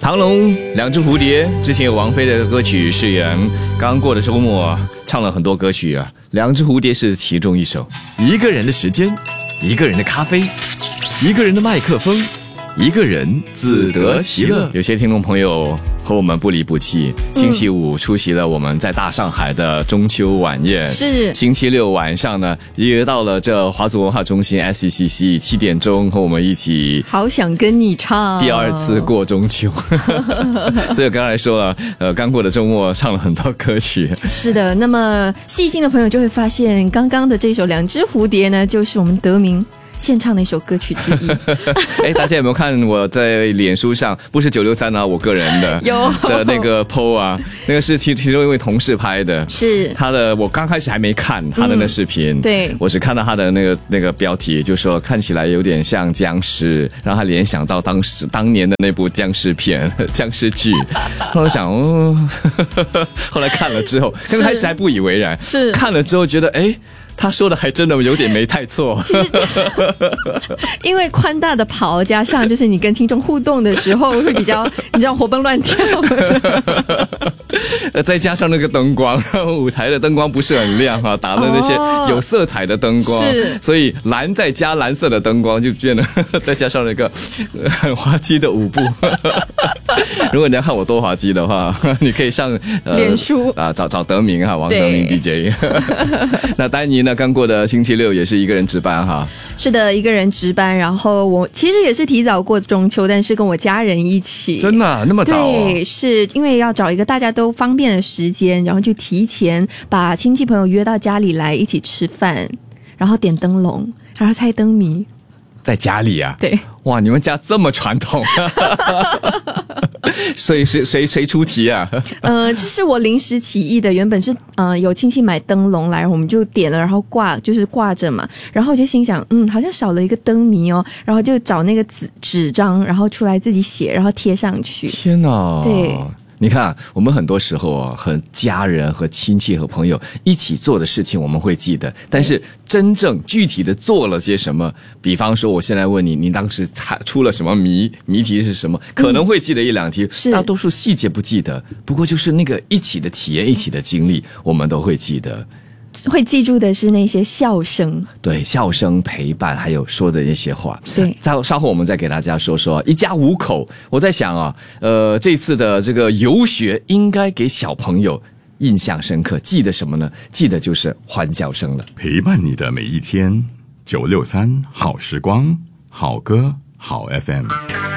唐龙两只蝴蝶，之前有王菲的歌曲誓言，刚过的周末唱了很多歌曲啊，两只蝴蝶是其中一首。一个人的时间，一个人的咖啡，一个人的麦克风，一个人自得其乐。有些听众朋友和我们不离不弃，星期五出席了我们在大上海的中秋晚宴， 是星期六晚上呢，也到了这华族文化中心 SCCC 7点钟和我们一起好想跟你唱第二次过中秋。所以我刚才说了，刚过的周末唱了很多歌曲。 是的，那么细心的朋友就会发现，刚刚的这首《两只蝴蝶》呢，就是我们德明献唱的一首歌曲之一。 哎，大家有没有看我在脸书上，不是963啊，我个人的有的那个 PO 啊，那个是其中一位同事拍的， 是他的，我刚开始还没看他的那视频， 对， 我只看到他的那个标题，就说看起来有点像僵尸，让他联想到当年的那部僵尸片、僵尸剧。后来我想，后来看了之后，刚开始还不以为然， 是看了之后觉得，哎。他说的还真的有点没太错， 因为宽大的袍加上就是你跟听众互动的时候会比较你知道活蹦乱跳再加上那个灯光，舞台的灯光不是很亮啊，打了那些有色彩的灯光，所以蓝再加蓝色的灯光就变得再加上那个很滑稽的舞步。如果你要看我多滑稽的话，你可以上脸书啊，找德明哈，王德明 DJ。那丹妮呢，刚过的星期六也是一个人值班哈。 是的，一个人值班，然后我其实也是提早过中秋，但是跟我家人一起。 真的、啊、那么早、哦？ 对，是因为要找一个大家都方便的时间，然后就提前把亲戚朋友约到家里来一起吃饭，然后点灯笼，然后猜灯谜。 在家里啊？ 对。 哇，你们家这么传统。所以谁出题啊？ 这是我临时起意的，原本是有亲戚买灯笼来，然后我们就点了，然后挂着嘛，然后我就心想，好像少了一个灯谜哦，然后就找那个纸张，然后出来自己写，然后贴上去。 天哪！ 对。 你看，我们很多时候啊，和家人、和亲戚、和朋友一起做的事情，我们会记得，但是真正具体的做了些什么，比方说，我现在问你，你当时出了什么谜题是什么？可能会记得一两题，大多数细节不记得。不过就是那个一起的体验、一起的经历，我们都会记得。 会记住的是那些笑声， 对，笑声陪伴，还有说的一些话。 对， 稍后我们再给大家说一家5口。我在想啊，这次的这个游学应该给小朋友印象深刻，记得什么呢？记得就是欢笑声了。 陪伴你的每一天，963好时光，好歌好 FM。